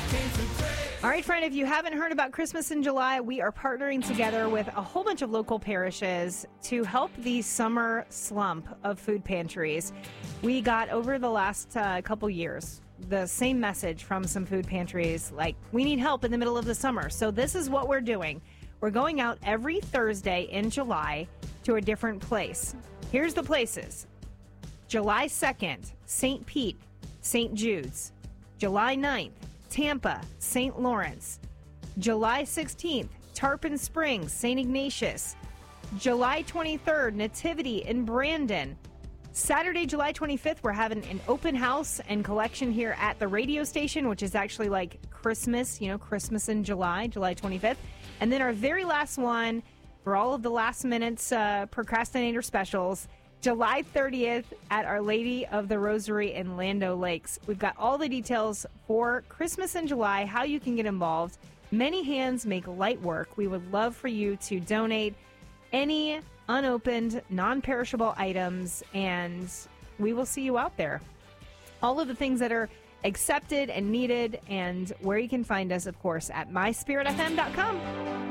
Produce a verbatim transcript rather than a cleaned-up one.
All right, friend, if you haven't heard about Christmas in July, we are partnering together with a whole bunch of local parishes to help the summer slump of food pantries. We got, over the last uh, couple years, the same message from some food pantries, like, we need help in the middle of the summer. So this is what we're doing. We're going out every Thursday in July to a different place. Here's the places. July second, Saint Pete, Saint Jude's. July ninth, Tampa, Saint Lawrence. July sixteenth, Tarpon Springs, Saint Ignatius. July twenty-third, Nativity in Brandon. Saturday, July twenty-fifth, we're having an open house and collection here at the radio station, which is actually like Christmas, you know, Christmas in July, July twenty-fifth. And then our very last one, for all of the last minutes uh, procrastinator specials, July thirtieth at Our Lady of the Rosary in Lando Lakes. We've got all the details for Christmas in July, how you can get involved. Many hands make light work. We would love for you to donate any unopened, non-perishable items, and we will see you out there. All of the things that are accepted and needed, and where you can find us, of course, at my spirit f m dot com.